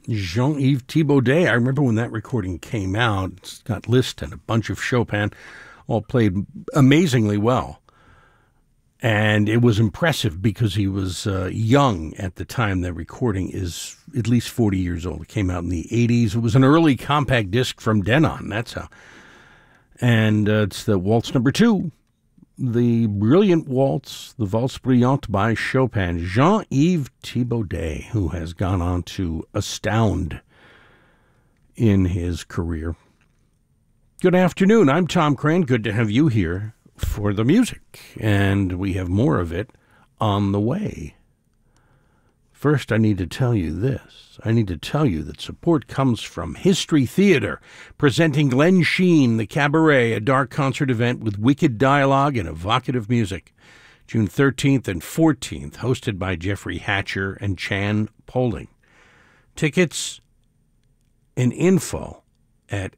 Jean-Yves Thibaudet. I remember when that recording came out. It's got Liszt and a bunch of Chopin, all played amazingly well. And it was impressive because he was young at the time. That recording is at least 40 years old. It came out in the 80s. It was an early compact disc from Denon. That's how. And it's the Waltz Number 2, the brilliant waltz, the Valse Brillante by Chopin, Jean-Yves Thibaudet, who has gone on to astound in his career. Good afternoon. I'm Tom Crane. Good to have you here for the music, and we have more of it on the way. First, I need to tell you this. I need to tell you that support comes from History Theater, presenting Glen Sheen, The Cabaret, a dark concert event with wicked dialogue and evocative music. June 13th and 14th, hosted by Jeffrey Hatcher and Chan Poling. Tickets and info at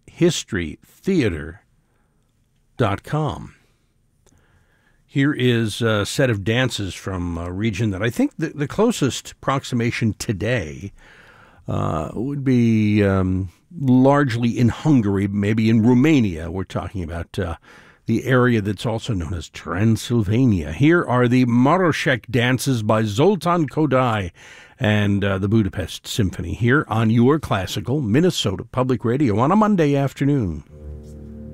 historytheater.com. Here is a set of dances from a region that I think the closest approximation today would be largely in Hungary, maybe in Romania. We're talking about the area that's also known as Transylvania. Here are the Maroshek dances by Zoltan Kodály and the Budapest Symphony here on your classical Minnesota Public Radio on a Monday afternoon.